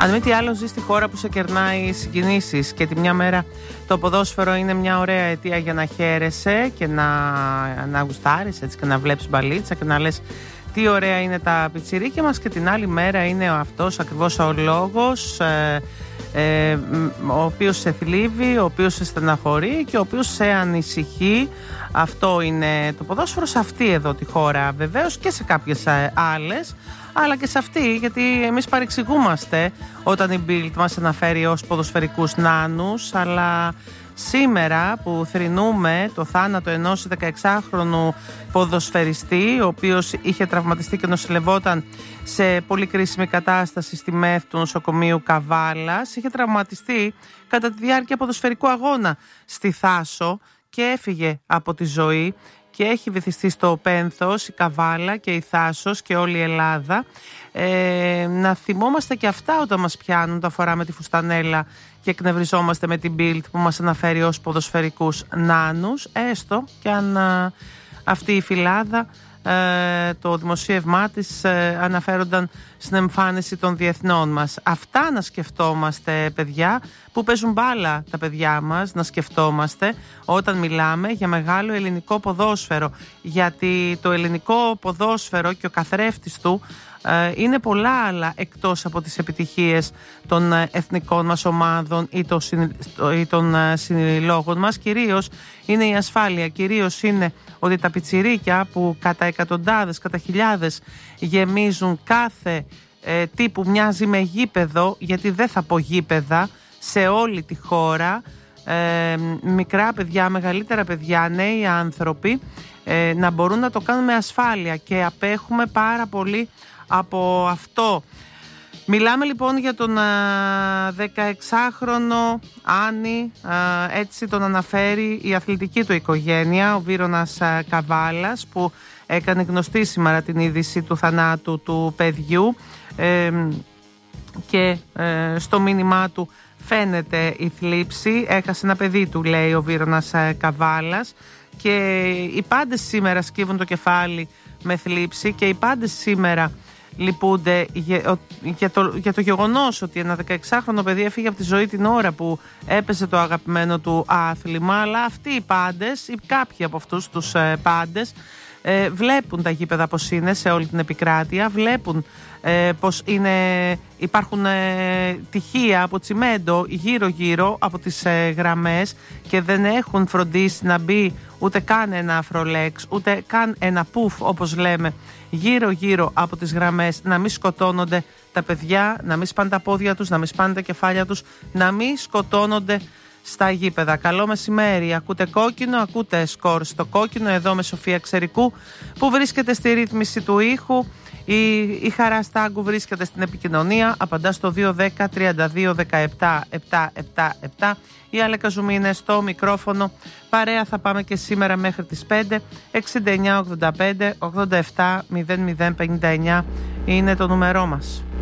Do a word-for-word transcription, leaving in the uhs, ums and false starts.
Αν μη τι άλλο, ζει στη χώρα που σε κερνάει συγκινήσεις και τη μια μέρα το ποδόσφαιρο είναι μια ωραία αιτία για να χαίρεσαι και να, να γουστάρεις έτσι, και να βλέπεις μπαλίτσα και να λες τι ωραία είναι τα πιτσιρίκια μας, και την άλλη μέρα είναι αυτός ακριβώς ο λόγος ε, ε, ο οποίος σε θλίβει, ο οποίος σε στεναχωρεί και ο οποίος σε ανησυχεί. Αυτό είναι το ποδόσφαιρο σε αυτή εδώ τη χώρα, βεβαίως και σε κάποιες άλλες, αλλά και σε αυτή, γιατί εμείς παρεξηγούμαστε όταν η Bild μας αναφέρει ως ποδοσφαιρικούς νάνους, αλλά σήμερα που θρηνούμε το θάνατο ενός δεκαεξάχρονου ποδοσφαιριστή, ο οποίος είχε τραυματιστεί και νοσηλευόταν σε πολύ κρίσιμη κατάσταση στη ΜΕΘ του νοσοκομείου Καβάλας, είχε τραυματιστεί κατά τη διάρκεια ποδοσφαιρικού αγώνα στη Θάσο και έφυγε από τη ζωή και έχει βυθιστεί στο πένθος η Καβάλα και η Θάσος και όλη η Ελλάδα. Ε, να θυμόμαστε και αυτά όταν μας πιάνουν, τα φοράμε τη φουστανέλα και εκνευριζόμαστε με την Bild που μας αναφέρει ως ποδοσφαιρικούς νάνους, έστω και αν α, αυτή η φυλάδα, ε, το δημοσίευμά της ε, αναφέρονταν στην εμφάνιση των διεθνών μας. Αυτά να σκεφτόμαστε, παιδιά, που παίζουν μπάλα τα παιδιά μας, να σκεφτόμαστε όταν μιλάμε για μεγάλο ελληνικό ποδόσφαιρο, γιατί το ελληνικό ποδόσφαιρο και ο καθρέφτης του είναι πολλά άλλα εκτός από τις επιτυχίες των εθνικών μας ομάδων ή των συλλόγων μας. Κυρίως είναι η ασφάλεια, κυρίως είναι ότι τα πιτσιρίκια που κατά εκατοντάδες, κατά χιλιάδες γεμίζουν κάθε ε, τύπου μοιάζει με γήπεδο, γιατί δεν θα πω γήπεδα, σε όλη τη χώρα, ε, μικρά παιδιά, μεγαλύτερα παιδιά, νέοι άνθρωποι, ε, να μπορούν να το κάνουν με ασφάλεια, και απέχουμε πάρα πολύ από αυτό. Μιλάμε λοιπόν για τον α, δεκαεξάχρονο Άννη, α, έτσι τον αναφέρει η αθλητική του οικογένεια, ο Βύρωνας α, Καβάλας, που έκανε γνωστή σήμερα την είδηση του θανάτου του παιδιού, ε, και ε, στο μήνυμά του φαίνεται η θλίψη. Έχασε ένα παιδί του, λέει ο Βύρωνας α, Καβάλας, και οι πάντες σήμερα σκύβουν το κεφάλι με θλίψη, και οι πάντες σήμερα λυπούνται για, για, το, για το γεγονός ότι ένα δεκαεξάχρονο παιδί έφυγε από τη ζωή την ώρα που έπαιζε το αγαπημένο του άθλημα. Αλλά αυτοί οι πάντες, ή κάποιοι από αυτούς τους ε, πάντες, ε, βλέπουν τα γήπεδα πως είναι σε όλη την επικράτεια, βλέπουν ε, πως είναι, υπάρχουν ε, τυχεία από τσιμέντο γύρω γύρω από τις ε, γραμμές, και δεν έχουν φροντίσει να μπει ούτε καν ένα αφρολέξ, ούτε καν ένα πουφ όπως λέμε γύρω γύρω από τις γραμμές, να μην σκοτώνονται τα παιδιά, να μην σπάνε τα πόδια τους, να μην σπάνε τα κεφάλια τους, να μην σκοτώνονται στα γήπεδα. Καλό μεσημέρι, ακούτε Κόκκινο, ακούτε Σκορ στο Κόκκινο, εδώ με Σοφία Ξερικού που βρίσκεται στη ρύθμιση του ήχου. Η, η Χαρά Στάγκου βρίσκεται στην επικοινωνία, απαντά στο δύο ένα μηδέν τρία δύο ένα επτά επτά επτά επτά. Η Άλεκα Ζουμί είναι στο μικρόφωνο. Παρέα θα πάμε και σήμερα μέχρι τις πέντε. Εξήντα εννιά ογδόντα πέντε ογδόντα επτά μηδέν μηδέν πενήντα εννιά είναι το νούμερό μας.